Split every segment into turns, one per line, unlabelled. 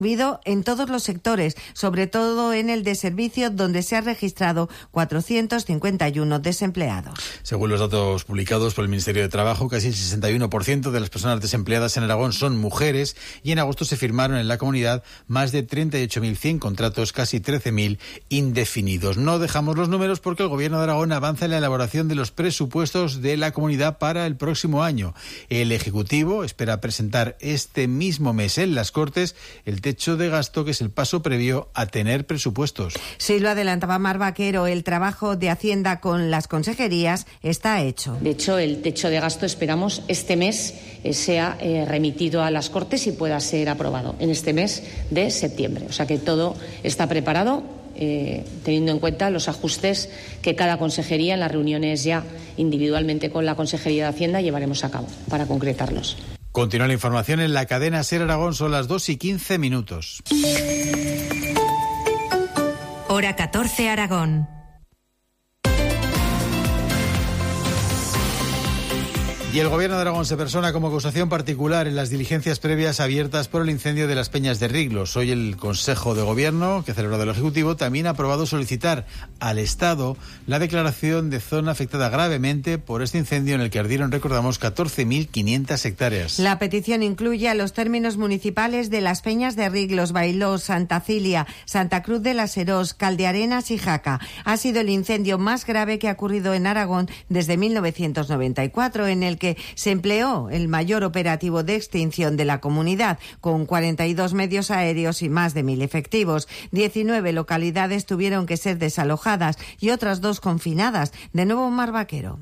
en todos los sectores, sobre todo en el de servicio, donde se ha registrado 451 desempleados.
Según los datos publicados por el Ministerio de Trabajo, casi el 61% de las personas desempleadas en Aragón son mujeres y en agosto se firmaron en la comunidad más de 38.100 contratos, casi 13.000 indefinidos. No dejamos los números porque el Gobierno de Aragón avanza en la elaboración de los presupuestos de la comunidad para el próximo año. El Ejecutivo espera presentar este mismo mes en las Cortes el techo de gasto, que es el paso previo a tener presupuestos.
Sí, lo adelantaba Mar Vaquero, el trabajo de Hacienda con las consejerías está hecho.
De hecho, el techo de gasto esperamos este mes sea remitido a las Cortes y pueda ser aprobado en este mes de septiembre. O sea que todo está preparado, teniendo en cuenta los ajustes que cada consejería en las reuniones ya individualmente con la Consejería de Hacienda llevaremos a cabo para concretarlos.
Continúa la información en la cadena SER Aragón, son las 2:15.
Hora 14 Aragón.
Y el Gobierno de Aragón se persona como acusación particular en las diligencias previas abiertas por el incendio de las Peñas de Riglos. Hoy el Consejo de Gobierno, que ha celebrado el Ejecutivo, también ha aprobado solicitar al Estado la declaración de zona afectada gravemente por este incendio en el que ardieron, recordamos, 14.500 hectáreas.
La petición incluye a los términos municipales de las Peñas de Riglos, Bailó, Santa Cilia, Santa Cruz de las Herós, Caldearenas y Jaca. Ha sido el incendio más grave que ha ocurrido en Aragón desde 1994, en el que se empleó el mayor operativo de extinción de la comunidad, con 42 medios aéreos y más de 1.000 efectivos. 19 localidades tuvieron que ser desalojadas y otras 2 confinadas. De nuevo, Mar Vaquero.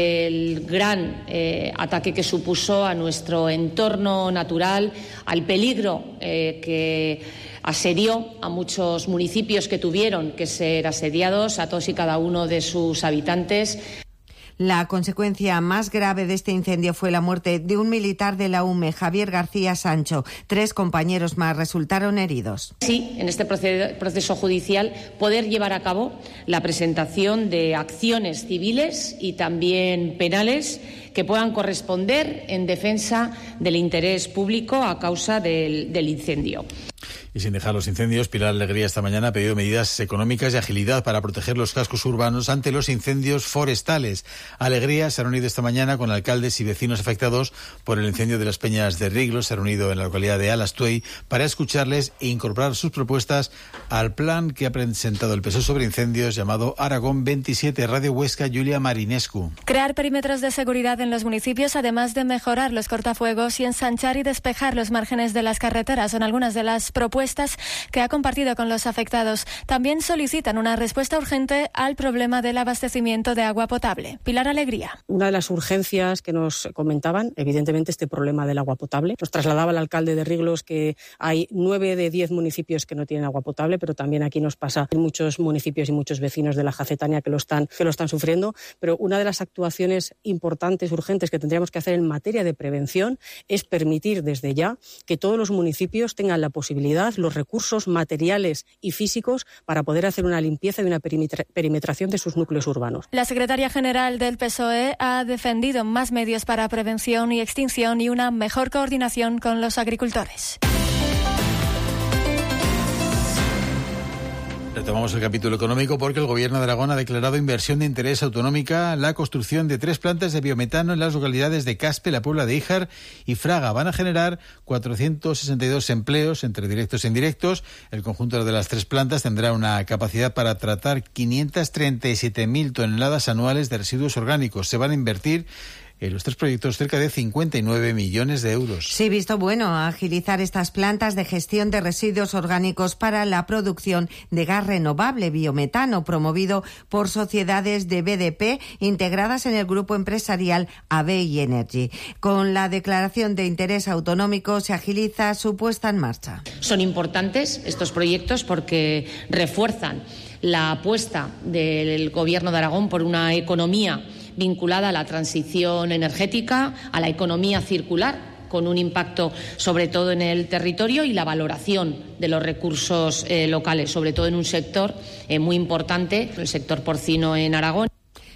Del gran ataque que supuso a nuestro entorno natural, al peligro que asedió a muchos municipios que tuvieron que ser asediados, a todos y cada uno de sus habitantes.
La consecuencia más grave de este incendio fue la muerte de un militar de la UME, Javier García Sancho. 3 compañeros más resultaron heridos.
Sí, en este proceso judicial poder llevar a cabo la presentación de acciones civiles y también penales que puedan corresponder en defensa del interés público a causa del incendio.
Y sin dejar los incendios, Pilar Alegría esta mañana ha pedido medidas económicas y agilidad para proteger los cascos urbanos ante los incendios forestales. Alegría se ha reunido esta mañana con alcaldes y vecinos afectados por el incendio de las Peñas de Riglos. Se ha reunido en la localidad de Alastuey para escucharles e incorporar sus propuestas al plan que ha presentado el PSOE sobre incendios llamado Aragón 27. Radio Huesca, Julia Marinescu.
Crear perímetros de seguridad en los municipios, además de mejorar los cortafuegos y ensanchar y despejar los márgenes de las carreteras, son algunas de las propuestas que ha compartido con los afectados. También solicitan una respuesta urgente al problema del abastecimiento de agua potable. Pilar Alegría.
Una de las urgencias que nos comentaban, evidentemente, este problema del agua potable. Nos trasladaba el alcalde de Riglos que hay 9 de 10 municipios que no tienen agua potable, pero también aquí nos pasa en muchos municipios y muchos vecinos de la Jacetania que lo están sufriendo. Pero una de las actuaciones importantes, urgentes, que tendríamos que hacer en materia de prevención es permitir desde ya que todos los municipios tengan la posibilidad, los recursos materiales y físicos para poder hacer una limpieza y una perimetración de sus núcleos urbanos.
La secretaria general del PSOE ha defendido más medios para prevención y extinción y una mejor coordinación con los agricultores.
Retomamos el capítulo económico porque el Gobierno de Aragón ha declarado inversión de interés autonómica la construcción de 3 plantas de biometano en las localidades de Caspe, La Puebla de Híjar y Fraga. Van a generar 462 empleos entre directos e indirectos. El conjunto de las 3 plantas tendrá una capacidad para tratar 537.000 toneladas anuales de residuos orgánicos. Se van a invertir en los 3 proyectos cerca de 59 millones de euros.
Sí, visto bueno agilizar estas plantas de gestión de residuos orgánicos para la producción de gas renovable, biometano, promovido por sociedades de BDP integradas en el grupo empresarial ABEI Energy. Con la declaración de interés autonómico se agiliza su puesta en marcha.
Son importantes estos proyectos porque refuerzan la apuesta del Gobierno de Aragón por una economía vinculada a la transición energética, a la economía circular, con un impacto sobre todo en el territorio y la valoración de los recursos locales, sobre todo en un sector muy importante, el sector porcino en Aragón.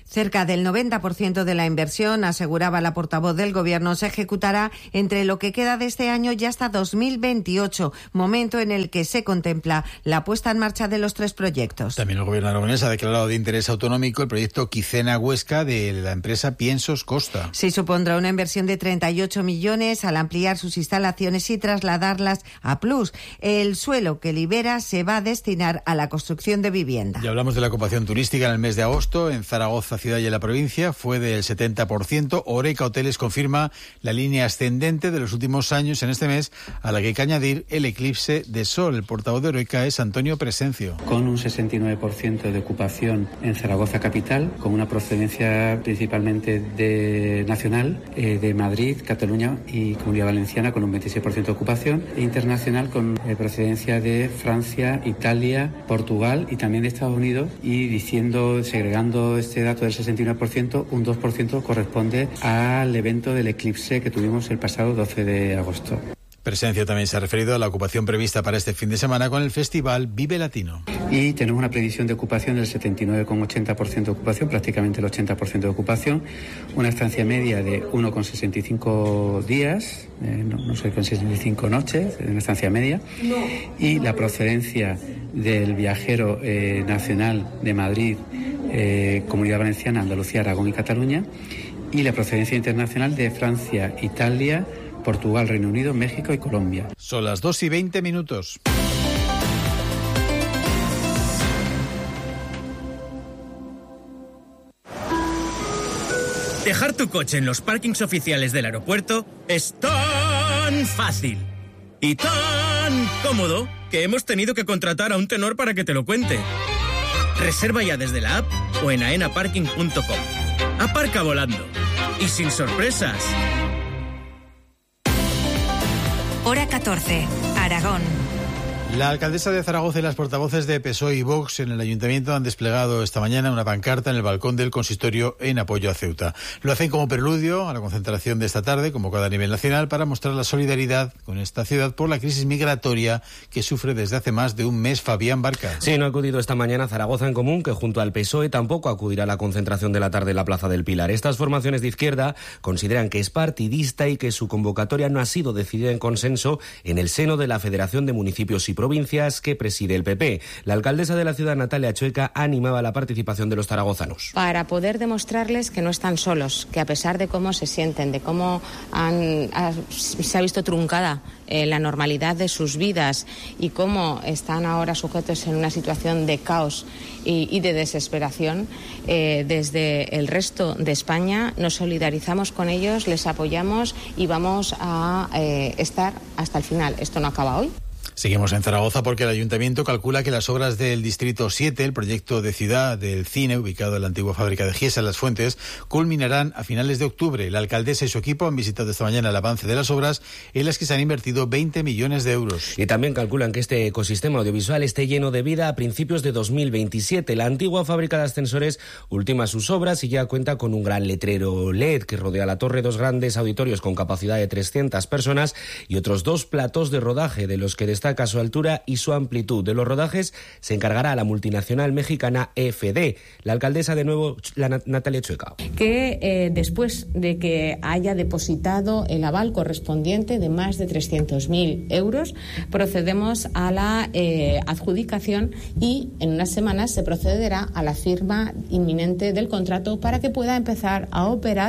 Cerca del 90% de la inversión, aseguraba la portavoz del Gobierno, se ejecutará entre lo que queda de este año y hasta 2028, momento en el que se contempla la puesta en marcha de los 3 proyectos.
También el Gobierno aragonés ha declarado de interés autonómico el proyecto Quicena-Huesca de la empresa Piensos Costa.
Sí, supondrá una inversión de 38 millones al ampliar sus instalaciones y trasladarlas a Plus. El suelo que libera se va a destinar a la construcción de vivienda.
Ya hablamos de la ocupación turística en el mes de agosto. En Zaragoza, ciudad y en la provincia, fue del 70%. Oreca Hoteles confirma la línea ascendente de los últimos años en este mes, a la que hay que añadir el eclipse de sol. El portavoz de Oreca es Antonio Presencio.
Con un 69% de ocupación en Zaragoza capital, con una procedencia principalmente nacional, de Madrid, Cataluña y Comunidad Valenciana, con un 26% de ocupación, e internacional con procedencia de Francia, Italia, Portugal y también de Estados Unidos, y segregando este dato del 69%, un 2% corresponde al evento del eclipse que tuvimos el pasado 12 de agosto.
Presencia también se ha referido a la ocupación prevista para este fin de semana con el festival Vive Latino.
Y tenemos una previsión de ocupación del 79,80% de ocupación, prácticamente el 80% de ocupación, una estancia media de 1,65 días, no sé, con 65 noches, una estancia media, y la procedencia del viajero nacional de Madrid, Comunidad Valenciana, Andalucía, Aragón y Cataluña, y la procedencia internacional de Francia, Italia, Portugal, Reino Unido, México y Colombia.
Son las 2:20.
Dejar tu coche en los parkings oficiales del aeropuerto es tan fácil y tan cómodo que hemos tenido que contratar a un tenor para que te lo cuente. Reserva ya desde la app o en aenaparking.com. Aparca volando y sin sorpresas.
Hora 14, Aragón.
La alcaldesa de Zaragoza y las portavoces de PSOE y Vox en el Ayuntamiento han desplegado esta mañana una pancarta en el balcón del consistorio en apoyo a Ceuta. Lo hacen como preludio a la concentración de esta tarde, convocada a nivel nacional, para mostrar la solidaridad con esta ciudad por la crisis migratoria que sufre desde hace más de un mes Fabián Barca.
Sí, no ha acudido esta mañana Zaragoza en Común, que junto al PSOE tampoco acudirá a la concentración de la tarde en la Plaza del Pilar. Estas formaciones de izquierda consideran que es partidista y que su convocatoria no ha sido decidida en consenso en el seno de la Federación de Municipios y Provincias que preside el PP. La alcaldesa de la ciudad, Natalia Chueca, animaba la participación de los zaragozanos.
Para poder demostrarles que no están solos, que a pesar de cómo se sienten, de cómo se ha visto truncada la normalidad de sus vidas y cómo están ahora sujetos en una situación de caos y de desesperación, desde el resto de España nos solidarizamos con ellos, les apoyamos y vamos a estar hasta el final. Esto no acaba hoy.
Seguimos en Zaragoza porque el Ayuntamiento calcula que las obras del Distrito 7, el proyecto de ciudad del cine ubicado en la antigua fábrica de Giesa en Las Fuentes, culminarán a finales de octubre. La alcaldesa y su equipo han visitado esta mañana el avance de las obras en las que se han invertido 20 millones de euros.
Y también calculan que este ecosistema audiovisual esté lleno de vida a principios de 2027. La antigua fábrica de ascensores ultima sus obras y ya cuenta con un gran letrero LED que rodea la torre, 2 grandes auditorios con capacidad de 300 personas y otros 2 platós de rodaje, de los que destaca su altura y su amplitud. De los rodajes se encargará la multinacional mexicana EFD. La alcaldesa, de nuevo, Natalia Chueca.
Que después de que haya depositado el aval correspondiente de más de 300.000 euros, procedemos a la adjudicación y en unas semanas se procederá a la firma inminente del contrato para que pueda empezar a operar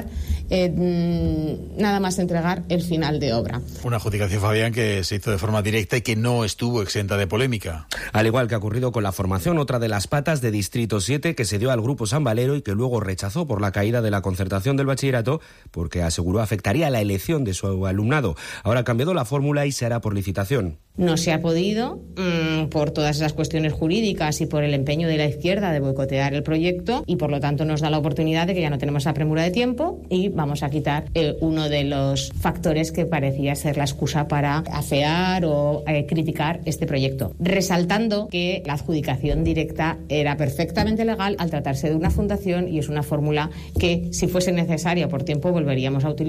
nada más entregar el final de obra.
Una adjudicación, Fabián, que se hizo de forma directa y que no estuvo exenta de polémica.
Al igual que ha ocurrido con la formación, otra de las patas de Distrito 7 que se dio al Grupo San Valero y que luego rechazó por la caída de la concertación del bachillerato porque aseguró afectaría la elección de su alumnado. Ahora ha cambiado la fórmula y se hará por licitación.
No se ha podido, por todas esas cuestiones jurídicas y por el empeño de la izquierda de boicotear el proyecto, y por lo tanto nos da la oportunidad de que ya no tenemos la premura de tiempo y vamos a quitar uno de los factores que parecía ser la excusa para afear o criticar este proyecto. Resaltando que la adjudicación directa era perfectamente legal al tratarse de una fundación y es una fórmula que, si fuese necesaria por tiempo, volveríamos a utilizar.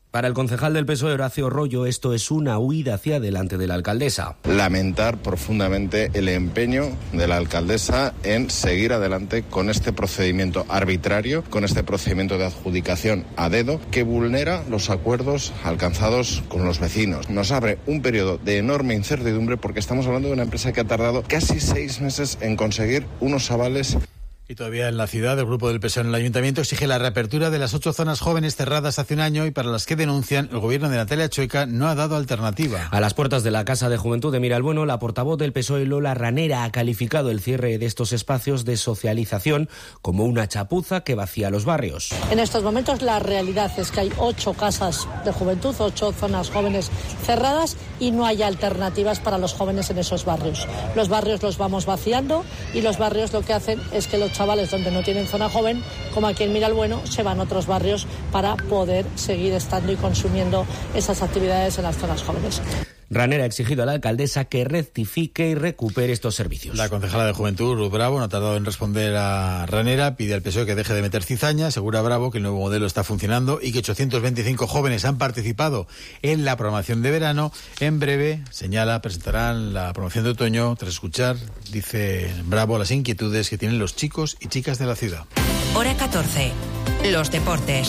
Para el concejal del PSOE, Horacio Rollo, esto es una huida hacia adelante de la alcaldesa.
Lamentar profundamente el empeño de la alcaldesa en seguir adelante con este procedimiento arbitrario, con este procedimiento de adjudicación a dedo, que vulnera los acuerdos alcanzados con los vecinos. Nos abre un periodo de enorme incertidumbre porque estamos hablando de una empresa que ha tardado casi 6 meses en conseguir unos avales.
Y todavía en la ciudad, el grupo del PSOE en el Ayuntamiento exige la reapertura de las 8 zonas jóvenes cerradas hace un año y para las que denuncian el gobierno de Natalia Chueca no ha dado alternativa.
A las puertas de la Casa de Juventud de Miralbueno, la portavoz del PSOE, Lola Ranera, ha calificado el cierre de estos espacios de socialización como una chapuza que vacía los barrios.
En estos momentos la realidad es que hay 8 casas de juventud, 8 zonas jóvenes cerradas y no hay alternativas para los jóvenes en esos barrios. Los barrios los vamos vaciando y los barrios lo que hacen es que los chavales donde no tienen zona joven, como aquí en Miralbueno, se van a otros barrios para poder seguir estando y consumiendo esas actividades en las zonas jóvenes.
Ranera ha exigido a la alcaldesa que rectifique y recupere estos servicios.
La concejala de Juventud, Ruth Bravo, no ha tardado en responder a Ranera, pide al PSOE que deje de meter cizaña, asegura Bravo que el nuevo modelo está funcionando y que 825 jóvenes han participado en la programación de verano. En breve, señala, presentarán la programación de otoño tras escuchar, dice Bravo, las inquietudes que tienen los chicos y chicas de la ciudad.
Hora 14. Los deportes.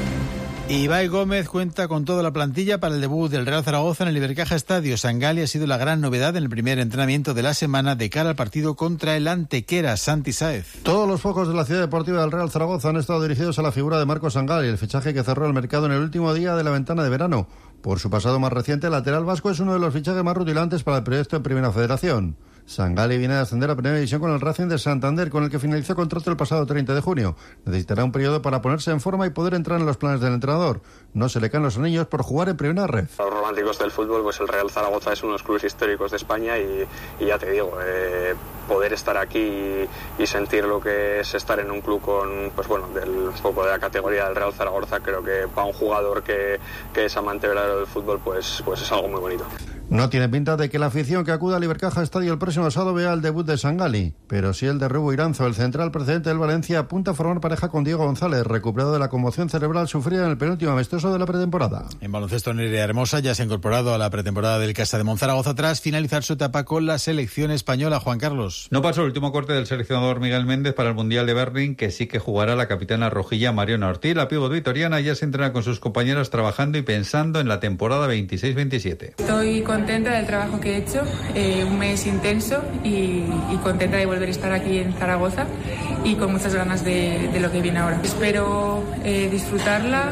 Ibai Gómez cuenta con toda la plantilla para el debut del Real Zaragoza en el Ibercaja Estadio. Sangali ha sido la gran novedad en el primer entrenamiento de la semana de cara al partido contra el Antequera, Santi Sáez.
Todos los focos de la ciudad deportiva del Real Zaragoza han estado dirigidos a la figura de Marco Sangali, el fichaje que cerró el mercado en el último día de la ventana de verano. Por su pasado más reciente, el lateral vasco es uno de los fichajes más rutilantes para el proyecto en Primera Federación. Sangali viene a ascender a Primera División con el Racing de Santander, con el que finalizó contrato el pasado 30 de junio. Necesitará un periodo para ponerse en forma y poder entrar en los planes del entrenador. No se le caen los anillos por jugar en Primera Red.
A los románticos del fútbol, pues el Real Zaragoza es uno de los clubes históricos de España y ya te digo, poder estar aquí y sentir lo que es estar en un club con, pues bueno, del poco de la categoría del Real Zaragoza, creo que para un jugador que es amante verdadero del fútbol, pues es algo muy bonito.
No tiene pinta de que la afición que acuda al Ibercaja Estadio el próximo sábado vea el debut de Sangali, pero sí el de Rubo Iranzo, el central precedente del Valencia, apunta a formar pareja con Diego González, recuperado de la conmoción cerebral sufrida en el penúltimo amistoso de la pretemporada.
En baloncesto, Nerea Hermosa ya se ha incorporado a la pretemporada del Casa de Monzaragoza tras finalizar su etapa con la selección española. Juan Carlos.
No pasó el último corte del seleccionador Miguel Méndez para el Mundial de Berlín, que sí que jugará la capitana rojilla Mariona Ortiz. La pívot vitoriana ya se entrena con sus compañeras trabajando y pensando en la temporada 26-27.
Estoy contenta del trabajo que he hecho, un mes intenso y contenta de volver a estar aquí en Zaragoza y con muchas ganas de lo que viene ahora. Espero disfrutarla,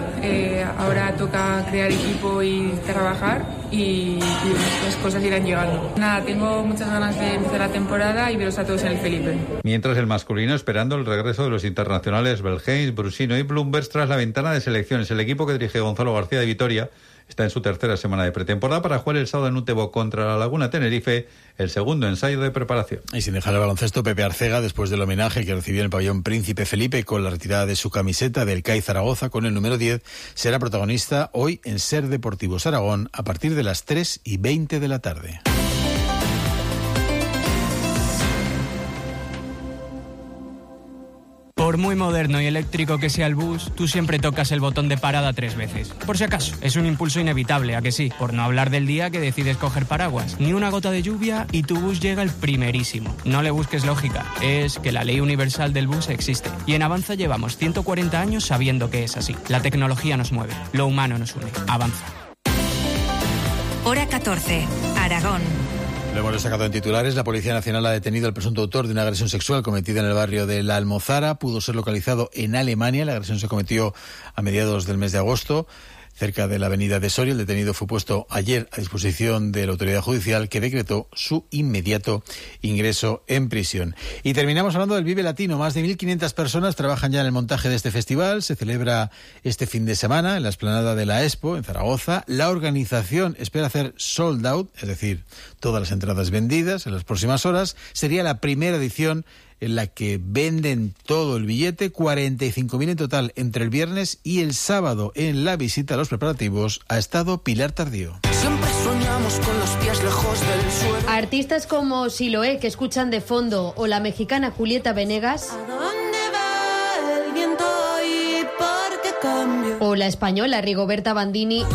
ahora toca crear equipo y trabajar y las cosas irán llegando. Nada, tengo muchas ganas de empezar la temporada y veros a todos en el Felipe.
Mientras el masculino esperando el regreso de los internacionales Belgeins, Brusino y Blumberg tras la ventana de selecciones. El equipo que dirige Gonzalo García de Vitoria está en su tercera semana de pretemporada para jugar el sábado en Utebo contra la Laguna Tenerife, el segundo ensayo de preparación.
Y sin dejar el baloncesto, Pepe Arcega, después del homenaje que recibió en el pabellón Príncipe Felipe con la retirada de su camiseta del CAI Zaragoza con el número 10, será protagonista hoy en Ser Deportivos Aragón a partir de las 3:20 de la tarde.
Por muy moderno y eléctrico que sea el bus, tú siempre tocas el botón de parada 3 veces. Por si acaso, es un impulso inevitable, ¿a que sí? Por no hablar del día que decides coger paraguas. Ni una gota de lluvia y tu bus llega el primerísimo. No le busques lógica, es que la ley universal del bus existe. Y en Avanza llevamos 140 años sabiendo que es así. La tecnología nos mueve, lo humano nos une. Avanza.
Hora 14, Aragón.
Lo hemos destacado en titulares. La Policía Nacional ha detenido al presunto autor de una agresión sexual cometida en el barrio de La Almozara. Pudo ser localizado en Alemania. La agresión se cometió a mediados del mes de agosto, cerca de la avenida de Soria. El detenido fue puesto ayer a disposición de la autoridad judicial, que decretó su inmediato ingreso en prisión. Y terminamos hablando del Vive Latino. Más de 1.500 personas trabajan ya en el montaje de este festival. Se celebra este fin de semana en la explanada de la Expo, en Zaragoza. La organización espera hacer sold out, es decir, todas las entradas vendidas en las próximas horas. Sería la primera edición en la que venden todo el billete, 45.000 en total entre el viernes y el sábado. En la visita a los preparativos ha estado Pilar Tardío.
Siempre soñamos con los pies lejos del suelo.
Artistas como Siloé, que escuchan de fondo, o la mexicana Julieta Venegas.
¿A dónde va el viento y por qué cambio?
O la española Rigoberta Bandini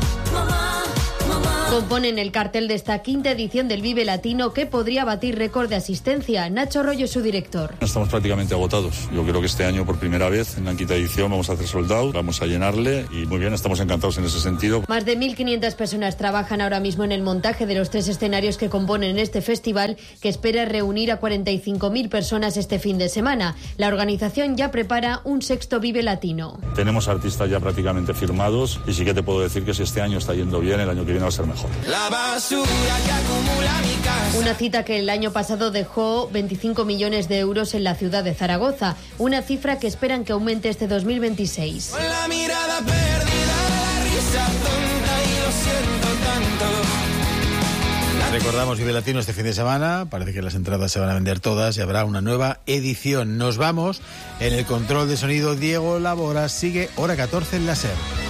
componen el cartel de esta quinta edición del Vive Latino, que podría batir récord de asistencia. Nacho Rollo, su director.
Estamos prácticamente agotados. Yo creo que este año, por primera vez, en la quinta edición, vamos a hacer sold out, vamos a llenarle y muy bien, estamos encantados en ese sentido.
Más de 1.500 personas trabajan ahora mismo en el montaje de los 3 escenarios que componen este festival, que espera reunir a 45.000 personas este fin de semana. La organización ya prepara un 6º Vive Latino.
Tenemos artistas ya prácticamente firmados y sí que te puedo decir que si este año está yendo bien, el año que viene va a ser mejor.
La basura que acumula mi casa.
Una cita que el año pasado dejó 25 millones de euros en la ciudad de Zaragoza, una cifra que esperan que aumente este 2026.
Con la mirada perdida, la risa tonta y lo siento tanto.
Recordamos Vive Latino este fin de semana, parece que las entradas se van a vender todas y habrá una nueva edición. Nos vamos, en el control de sonido Diego Labora, sigue Hora 14 en la SER.